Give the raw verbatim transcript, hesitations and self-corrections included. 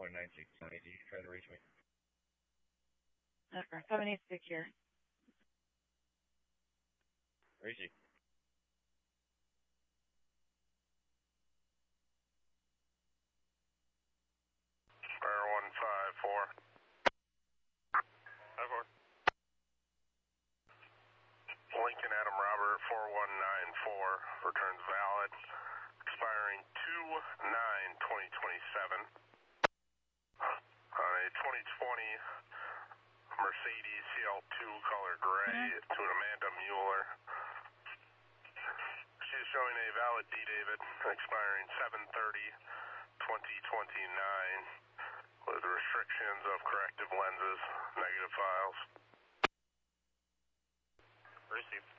one nine six nine. You try to reach me. Okay, seven eight six here. Where is he? Square one five four. Five four. Lincoln Adam Robert four one nine four returns valid, expiring two nine twenty twenty-seven. On a twenty twenty Mercedes C L two color gray mm-hmm. to an Amanda Mueller. She's showing a valid D-David expiring seven thirty twenty twenty-nine with restrictions of corrective lenses, negative files. Received.